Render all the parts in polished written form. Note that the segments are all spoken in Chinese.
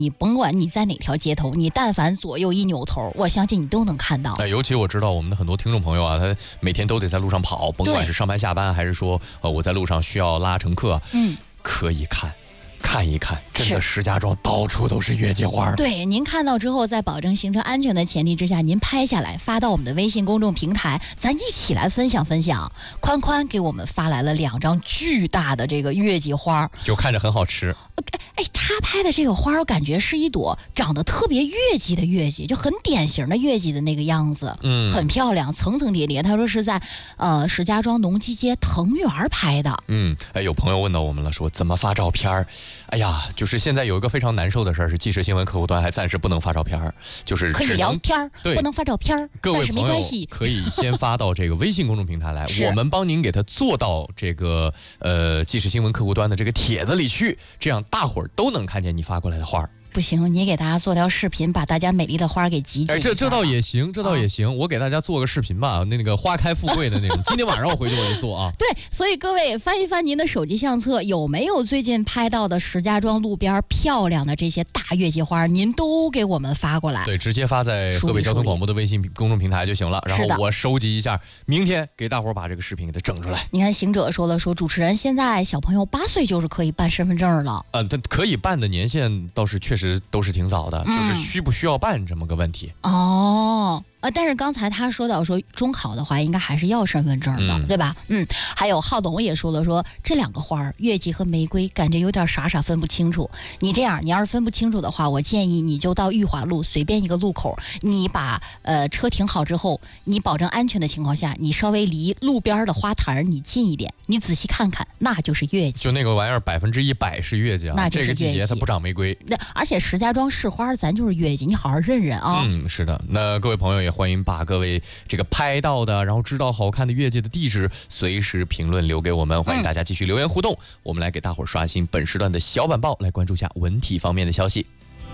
你甭管你在哪条街头，你但凡左右一扭头，我相信你都能看到。 尤其我知道我们的很多听众朋友啊，他每天都得在路上跑，甭管是上班下班，还是说我在路上需要拉乘客，可以看一看，真的石家庄到处都是月季花。 对，您看到之后，在保证行车安全的前提之下，您拍下来发到我们的微信公众平台，咱一起来分享分享。宽宽给我们发来了2张巨大的这个月季花， 就看着很好吃。 他拍的这个花，我感觉是一朵长得特别月季的月季，就很典型的月季的那个样子，很漂亮，层层叠叠。他说是在石家庄农机街藤园拍的。 有朋友问到我们了，说怎么发照片？哎呀，就是现在有一个非常难受的事儿，是纪实新闻客户端还暂时不能发照片，就是可以聊天，不能发照片。 各位但是没关系， 可以先发到这个微信公众平台来，我们帮您给它做到这个纪实新闻客户端的这个帖子里去，这样大伙儿都能看见你发过来的花。 不行，你给大家做条视频，把大家美丽的花给集结一下。 这倒也行，这倒也行。我给大家做个视频吧，那个花开富贵的那种。今天晚上我回去我就做啊。 对，所以各位翻一翻您的手机相册，有没有最近拍到的石家庄路边漂亮的这些大月季花？您都给我们发过来。 对，直接发在河北交通广播的微信公众平台就行了。然后我收集一下，明天给大伙儿把这个视频给它整出来。 你看行者说主持人现在小朋友8岁就是可以办身份证了。 他可以办的年限倒是确实都是挺早的，就是需不需要办这么个问题。 但是刚才他说到中考的话应该还是要身份证的，对吧？还有浩董也说了，说这2个花月季和玫瑰感觉有点傻分不清楚。你这样，你要是分不清楚的话，我建议你就到裕华路随便一个路口，你把车停好之后，你保证安全的情况下，你稍微离路边的花坛你近一点，你仔细看看，那就是月季。 就那个玩意儿100%是月季啊， 那就是月季。 这个季节它不长玫瑰。 而且石家庄市花咱就是月季，你好好认认啊。 是的。那各位朋友也欢迎把各位这个拍到的，然后知道好看的月季的地址随时评论留给我们，欢迎大家继续留言互动。我们来给大伙儿刷新本时段的小晚报，来关注下文体方面的消息。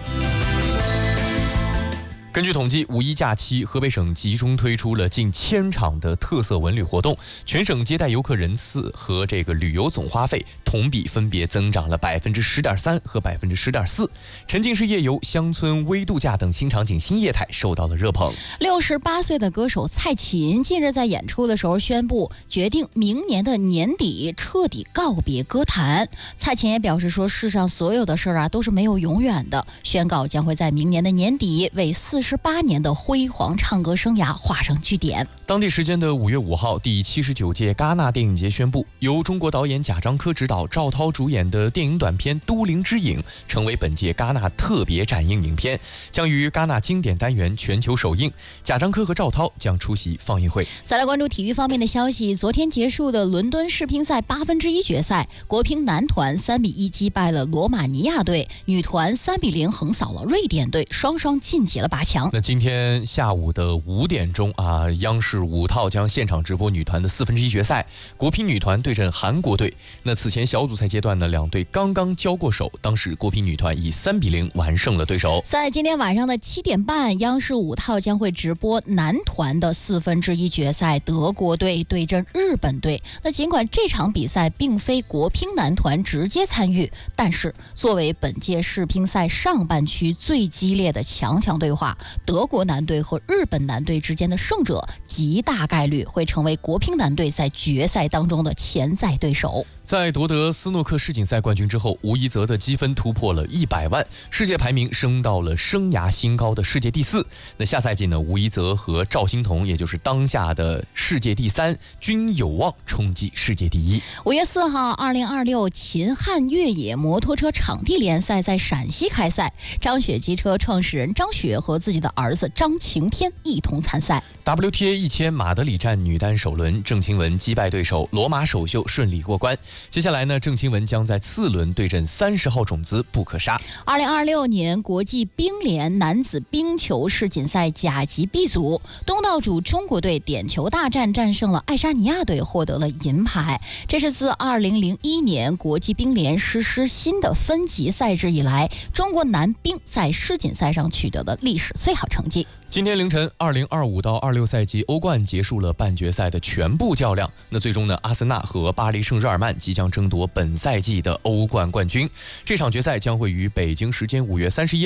根据统计，5一假期，河北省集中推出了近1000场的特色文旅活动，全省接待游客人次和这个旅游总花费同比分别增长了10.3%和10.4%。沉浸式夜游、乡村微度假等新场景、新业态受到了热捧。 68岁的歌手蔡琴近日在演出的时候宣布，决定明年的年底彻底告别歌坛。蔡琴也表示说，世上所有的事儿都是没有永远的，宣告将会在明年的年底为48年的辉煌唱歌生涯画上句点。 当地时间的5月5号，第79届戛纳电影节宣布，由中国导演贾樟柯执导、赵涛主演的电影短片《都灵之影》成为本届戛纳特别展映影片，将于戛纳经典单元全球首映。贾樟柯和赵涛将出席放映会。 再来关注体育方面的消息，昨天结束的伦敦世乒赛1/8决赛，国乒男团3-1击败了罗马尼亚队，女团3-0横扫了瑞典队，双双晋级了8强。 那今天下午的5点钟啊，央视5套将现场直播女团的1/4决赛，国乒女团对阵韩国队。那此前小组赛阶段呢，两队刚刚交过手，当时国乒女团以3-0完胜了对手。 在今天晚上的7点半，央视5套将会直播男团的1/4决赛，德国队对阵日本队。那尽管这场比赛并非国乒男团直接参与，但是作为本届世乒赛上半区最激烈的强对话，德国男队和日本男队之间的胜者极大概率会成为国乒男队在决赛当中的潜在对手。 在夺得斯诺克世锦赛冠军之后，吴一泽的积分突破了100万，世界排名升到了生涯新高的世界第4。那下赛季呢，吴一泽和赵欣彤，也就是当下的世界第3，均有望冲击世界第1。 5月4号，2026秦汉越野摩托车场地联赛在陕西开赛，张雪机车创始人张雪和自己的儿子张晴天一同参赛。 WTA 1000马德里站女单首轮，郑钦文击败对手，罗马首秀顺利过关。接下来呢，郑钦文将在次轮对阵30号种子布克沙。 2026年国际冰联男子冰球世锦赛甲级 B 组，东道主中国队点球大战战胜了爱沙尼亚队，获得了银牌。这是自2001年国际冰联实施新的分级赛制以来，中国男冰在世锦赛上取得的历史最好成绩。 今天凌晨，2025到26赛季欧冠结束了半决赛的全部较量。那最终呢，阿森纳和巴黎圣日耳曼即将争夺本赛季的欧冠冠军。这场决赛将会于北京时间5月31